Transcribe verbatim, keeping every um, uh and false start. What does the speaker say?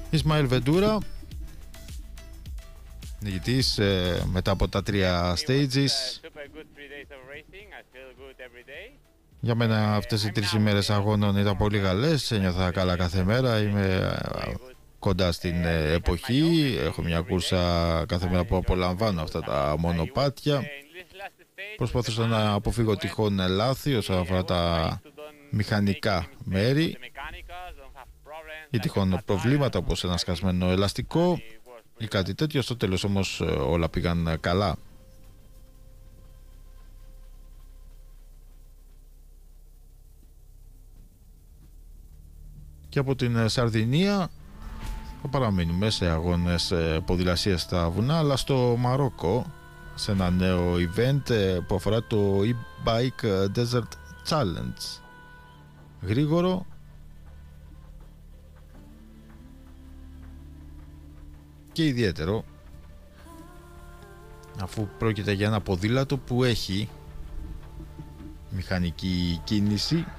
Ισμαήλ Βεντούρα, νικητής ε, μετά από τα τρία stages. Για μένα αυτές οι τρεις ημέρες αγώνων ήταν πολύ καλές. Ένιωθα καλά κάθε μέρα. Είμαι κοντά στην εποχή. Έχω μια κούρσα κάθε μέρα που απολαμβάνω αυτά τα μονοπάτια. Προσπαθούσα να αποφύγω τυχόν λάθη όσον αφορά τα μηχανικά μέρη ή τυχόν προβλήματα όπως ένα σκασμένο ελαστικό ή κάτι τέτοιο. Στο τέλος όμως όλα πήγαν καλά. Και από την Σαρδινία θα παραμείνουμε σε αγώνες ποδηλασίας στα βουνά, αλλά στο Μαρόκο, σε ένα νέο event που αφορά το e-bike Desert Challenge. Γρήγορο και ιδιαίτερο, αφού πρόκειται για ένα ποδήλατο που έχει μηχανική κίνηση